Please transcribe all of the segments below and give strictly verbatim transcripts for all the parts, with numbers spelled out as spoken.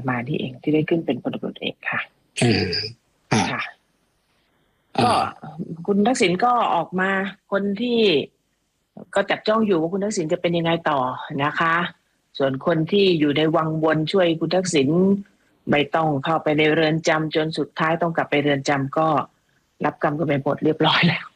มาที่เองที่ได้ขึ้นเป็นพลตำรวจเอกค่ะค่ะก็คุณทักษิณก็ออกมาคนที่ก็จับจ้องอยู่ว่าคุณทักษิณจะเป็นยังไงต่อนะคะส่วนคนที่อยู่ในวังวนช่วยคุณทักษิณไม่ต้องเข้าไปในเรือนจำจนสุดท้ายต้องกลับไปเรือนจำก็รับกรรมกันไปหมดเรียบร้อยแล้ว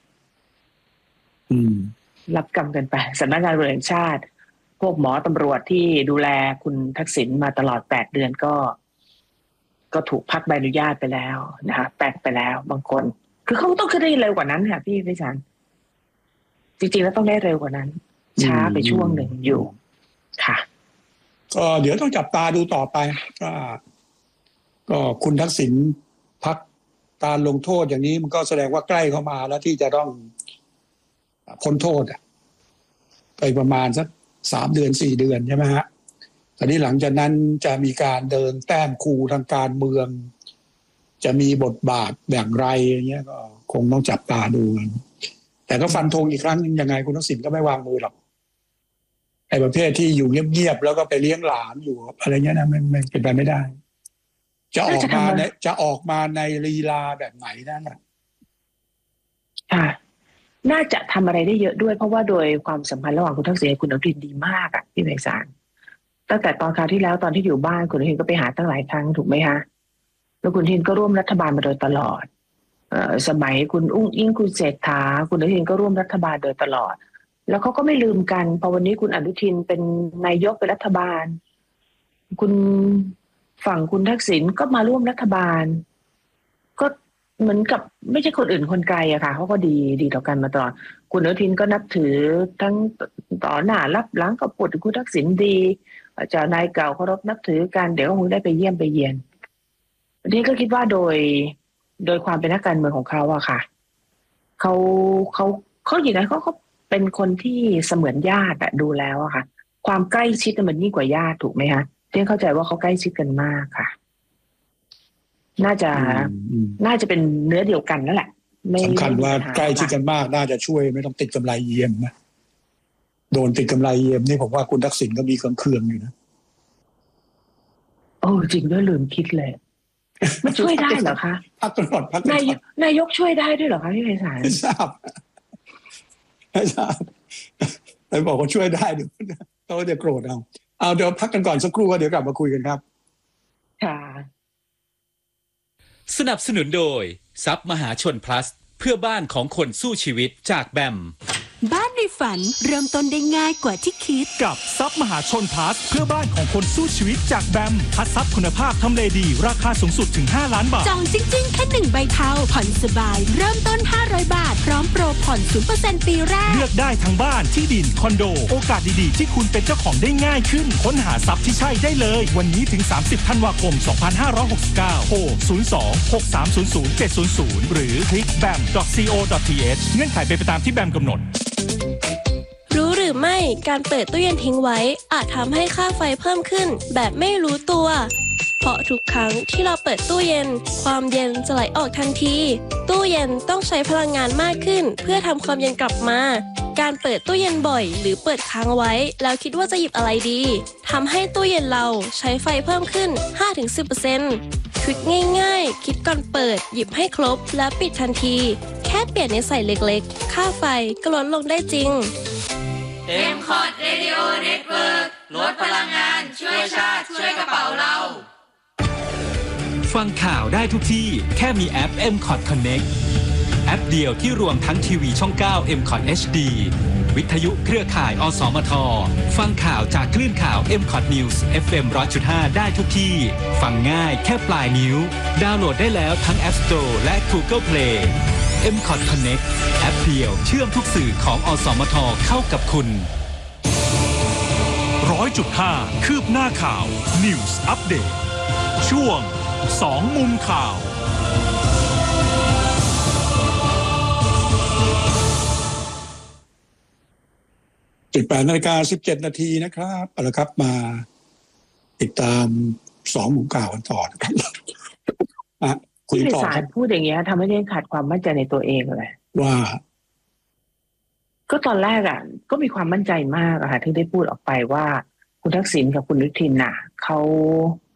รับกรรมกันไปสำนักงานตำรวจแห่งชาติพวกหมอตำรวจที่ดูแลคุณทักษิณมาตลอดแปดเดือนก็ก็ถูกพักใบอนุญาตไปแล้วนะคะแปดไปแล้วบางคนคือเขาต้องขึ้นได้เร็วกว่านั้นค่ะพี่พิชันจริงๆแล้วต้องได้เร็วกว่านั้นช้าไปช่วงหนึ่งอยู่ค่ะก็เดี๋ยวต้องจับตาดูต่อไปว่าก็คุณทักษิณพักการลงโทษอย่างนี้มันก็แสดงว่าใกล้เข้ามาแล้วที่จะต้องพ้นโทษไปประมาณสักสามเดือนสี่เดือนใช่ไหมฮะตอนนี้หลังจากนั้นจะมีการเดินแต้มคูทางการเมืองจะมีบทบาทอย่างไรอย่างเงี้ยก็คงต้องจับตาดูกันแต่ก็ฟันธงอีกครั้งนึงยังไงคุณทักษิณก็ไม่วางมือหรอกไอ้ประเภทที่อยู่เงียบๆแล้วก็ไปเลี้ยงหลานอยู่อะไรเงี้ยนะมันมันเป็นไปไม่ได้จะออกมาในจะออกมาในลีลาแบบไหนนั่นแหละค่ะน่าจะทำอะไรได้เยอะด้วยเพราะว่าโดยความสัมพันธ์ระหว่างคุณทักษิณกับคุณอนุทินดีมากอ่ะพี่ไพศาลตั้งแต่ตอนคราวที่แล้วตอนที่อยู่บ้านคุณอนุทินก็ไปหาตั้งหลายครั้งถูกไหมคะแล้วคุณอนุทินก็ร่วมรัฐบาลมาโดยตลอดเอ่อสมัยคุณอุ้งอิงคุณเศรษฐาคุณอนุทินก็ร่วมรัฐบาลโดยตลอดแล้วเขาก็ไม่ลืมกันพอวันนี้คุณอนุทินเป็นนายกเป็นรัฐบาลคุณฝั่งคุณทักษิณก็มาร่วมรัฐบาลก็เหมือนกับไม่ใช่คนอื่นคนไกลอะค่ะเขาก็ดีดีต่อกันมาตลอดคุณอนุทินก็นับถือทั้งต่อหน้ารับหลังก็พูดถึงคุณทักษิณดีเจ้านายเก่าเคารพนับถือกันเดี๋ยวก็คงได้ไปเยี่ยมไปเยียนวันนี้ก็คิดว่าโดยโดยความเป็นนักการเมืองของเขาอะค่ะเขาเขาเขาอย่างไรเขาเขาเป็นคนที่เสมือนญาติอะดูแล้วอะค่ะความใกล้ชิดมันยิ่งกว่าญาติถูกไหมคะเที่ยงเข้าใจว่าเขาใกล้ชิดกันมากค่ะน่าจะน่าจะเป็นเนื้อเดียวกันนั่นแหละสำคัญว่าใกล้ชิดกันมากน่าจะช่วยไม่ต้องติดกำไรเยี่ยมนะโดนติดกำไรเยี่ยมนี่ผมว่าคุณทักษิณก็มีเครื่องๆอยู่นะโอ้จริงด้วยลืมคิดเลยมันช่วยได้เหรอคะพักก่อนพักก่อนนายนายกช่วยได้ด้วยเหรอคะพี่ไพศาลไม่ทราบไม่ทราบแต่บอกว่าช่วยได้เดี๋ยวเขาจะโกรธเอาเอาเดี๋ยวพักกันก่อนสักครู่เดี๋ยวกลับมาคุยกันครับค่ะสนับสนุนโดยทรัพย์มหาชน plus เพื่อบ้านของคนสู้ชีวิตจากแบมบ้านในฝันเริ่มต้นได้ง่ายกว่าที่คิดกับทรัพย์มหาชน plus เพื่อบ้านของคนสู้ชีวิตจากแบมคัดทรัพย์คุณภาพทำเลดีราคาสูงสุดถึงห้าล้านบาทจองจริงๆแค่หนึ่งใบเทาผ่อนสบายเริ่มต้นห้าร้อยบาทพร้อมโปรผ่อน ศูนย์เปอร์เซ็นต์ ปีแรกเลือกได้ทั้งบ้านที่ดินคอนโดโอกาสดีๆที่คุณเป็นเจ้าของได้ง่ายขึ้นค้นหาทรัพย์ที่ใช่ได้เลยวันนี้ถึงสามสิบธันวาคมสองพันห้าร้อยหกสิบเก้าโทรศูนย์ สอง หก สาม ศูนย์ ศูนย์ เจ็ด ศูนย์ ศูนย์หรือคลิก แบม ดอท ซี โอ ดอท ที เอช เงื่อนไขเป็นไปตามที่แบมกำหนดรู้หรือไม่การเปิดตู้เย็นทิ้งไว้อาจทำให้ค่าไฟเพิ่มขึ้นแบบไม่รู้ตัวเพราะทุกครั้งที่เราเปิดตู้เย็นความเย็นจะไหลออกทันทีตู้เย็นต้องใช้พลังงานมากขึ้นเพื่อทำความเย็นกลับมาการเปิดตู้เย็นบ่อยหรือเปิดค้างไว้แล้วคิดว่าจะหยิบอะไรดีทำให้ตู้เย็นเราใช้ไฟเพิ่มขึ้น ห้าถึงสิบเปอร์เซ็นต์ ทริคง่ายๆคิดก่อนเปิดหยิบให้ครบและปิดทันทีแค่เปลี่ยนนิสัยเล็กๆค่าไฟก็ลดลงได้จริงเอ็ม คอท Radio Network ลดพลังงานช่วยชาติช่วยกระเป๋าเราฟังข่าวได้ทุกที่แค่มีแอป เอ็ม คอท Connect แอปเดียวที่รวมทั้งทีวีช่องเก้า เอ็ม คอท เอช ดี วิทยุเครือข่าย อสมท ฟังข่าวจากคลื่นข่าว เอ็ม คอท News เอฟ เอ็ม หนึ่งร้อยจุดห้า ได้ทุกที่ฟังง่ายแค่ปลายนิ้วดาวน์โหลดได้แล้วทั้ง App Store และ Google Playเอ็ม คอท Connect แอปเดียวเชื่อมทุกสื่อของอสมทเข้ากับคุณร้อยจุดห้า คืบหน้าข่าว News Update ช่วงสองมุมข่าวสิบแปดนาฬิกาสิบเจ็ดนาทีนะครับเอาละครับมาติดตามสองมุมข่าวกันต่อนะครับอ่ะคุยต่อครับพูดอย่างเงี้ยทำให้เรื่องขาดความมั่นใจในตัวเองเลยว่าก็ตอนแรกอ่ะก็มีความมั่นใจมากอะค่ะที่ได้พูดออกไปว่าคุณทักษิณกับคุณอนุทินน่ะเขา